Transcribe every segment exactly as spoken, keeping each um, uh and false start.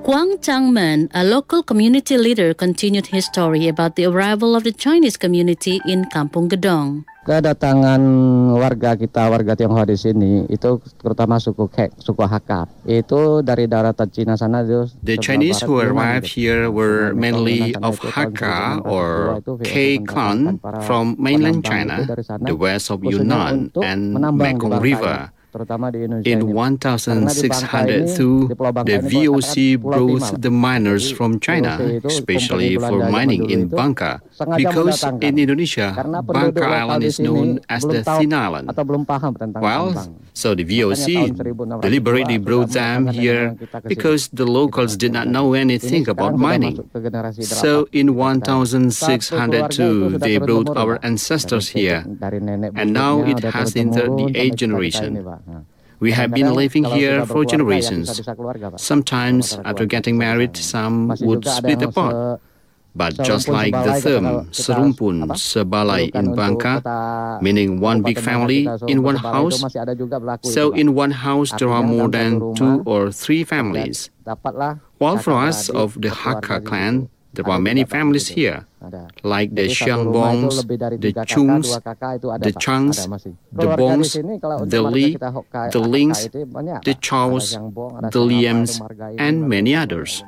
Guang Changmen, a local community leader, continued his story about the arrival of the Chinese community in Kampung Gedong. Kedatangan warga kita, warga Tionghoa di sini, itu terutama suku Kek, suku Hakka, itu dari daratan Cina sana. The Chinese who arrived here were mainly of Hakka or K clan from mainland China, the west of Yunnan and Mekong River. In one thousand six hundred two, the V O C brought the miners from China, especially for mining in Bangka, because in Indonesia, Bangka Island is known as the Thin Island. Well, so the V O C deliberately brought them here because the locals did not know anything about mining. So in one thousand six hundred two, they brought our ancestors here, and now it has entered the eighth generation. We have been living here for generations. Sometimes, after getting married, some would split apart. But just like the term serumpun sebalai in Bangka, meaning one big family in one house, so in one house there are more than two or three families. While for us of the Hakka clan, there are many families here, like the Xiangbongs, the Chungs, the Changs, the Bongs, the Li, the Lings, the Chows, the Liams, and many others.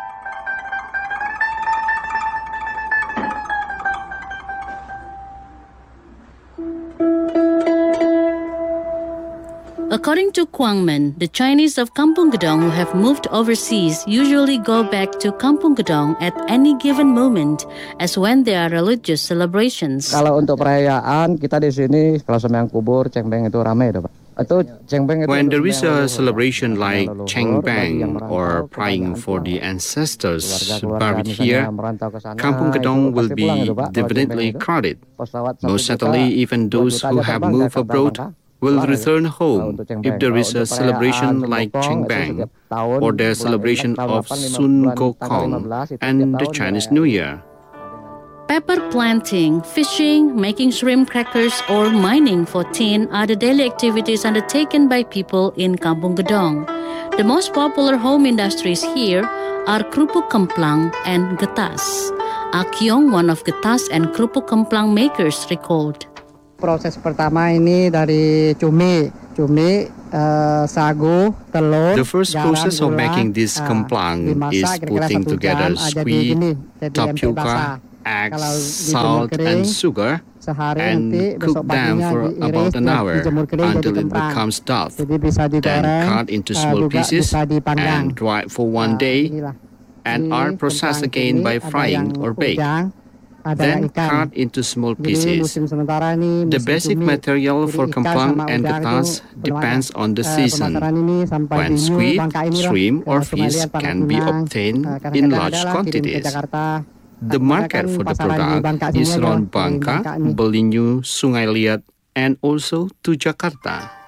According to Kwangmen, the Chinese of Kampung Gedong who have moved overseas usually go back to Kampung Gedong at any given moment, as when there are religious celebrations. Kalau untuk perayaan kita di sini, kalau sembahyang kubur, cengbeng itu ramai, Pak. When there is a celebration like Cheng Bang or praying for the ancestors buried here, Kampung Gedong will be definitely crowded. Most certainly, even those who have moved abroad will return home if there is a celebration like Cheng Bang or the celebration of Sun Gokong and the Chinese New Year. Pepper planting, fishing, making shrimp crackers, or mining for tin are the daily activities undertaken by people in Kampung Gedong. The most popular home industries here are kerupuk kemplang and getas. Akyong, one of getas and kerupuk kemplang makers, recalled. Proses pertama ini dari cumi, cumi, uh, sagu, telur. The first process of making this kemplang is putting together squid, tapioca, eggs, salt, and sugar, and cook them for about an hour until it becomes tough. Then cut into small pieces and dry for one day, and are processed again by frying or baked. Then cut into small pieces. The basic material for kemplang and getas depends on the season, when squid, shrimp, or fish can be obtained in large quantities. The market for the product is around Bangka, Belinyu, Sungai Liat, and also to Jakarta.